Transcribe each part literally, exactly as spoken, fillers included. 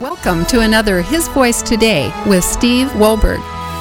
Welcome to another His Voice Today with Steve Wohlberg.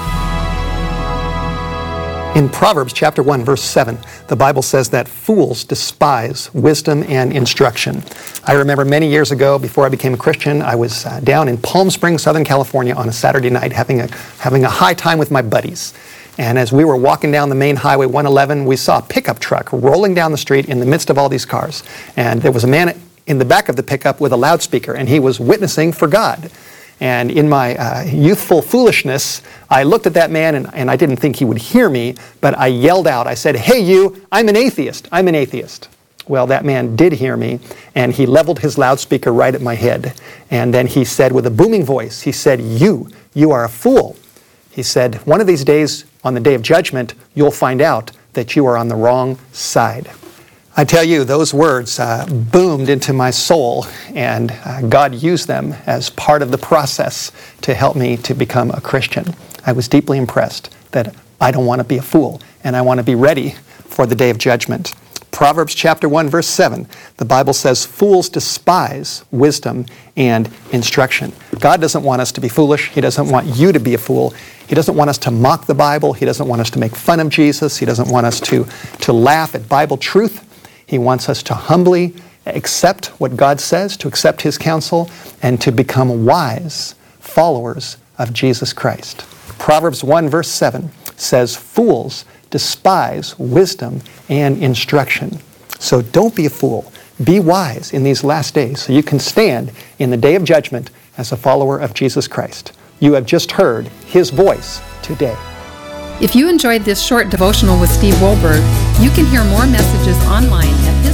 In Proverbs chapter one, verse seven, the Bible says that fools despise wisdom and instruction. I remember many years ago, before I became a Christian, I was uh, down in Palm Springs, Southern California on a Saturday night having a, having a high time with my buddies. And as we were walking down the main highway one eleven, we saw a pickup truck rolling down the street in the midst of all these cars. And there was a man in the back of the pickup with a loudspeaker, and he was witnessing for God. And in my uh, youthful foolishness, I looked at that man, and, and I didn't think he would hear me, but I yelled out. I said, "Hey you, I'm an atheist, I'm an atheist." Well, that man did hear me, and he leveled his loudspeaker right at my head. And then he said with a booming voice, he said, you, you are a fool. He said, one of these days, on the day of judgment, you'll find out that you are on the wrong side. I tell you, those words uh, boomed into my soul, and uh, God used them as part of the process to help me to become a Christian. I was deeply impressed that I don't want to be a fool, and I want to be ready for the day of judgment. Proverbs chapter one, verse seven, the Bible says, fools despise wisdom and instruction. God doesn't want us to be foolish. He doesn't want you to be a fool. He doesn't want us to mock the Bible. He doesn't want us to make fun of Jesus. He doesn't want us to, to laugh at Bible truth. He wants us to humbly accept what God says, to accept His counsel, and to become wise followers of Jesus Christ. Proverbs one, verse seven says, fools despise wisdom and instruction. So don't be a fool. Be wise in these last days so you can stand in the day of judgment as a follower of Jesus Christ. You have just heard His voice today. If you enjoyed this short devotional with Steve Wohlberg, you can hear more messages online at his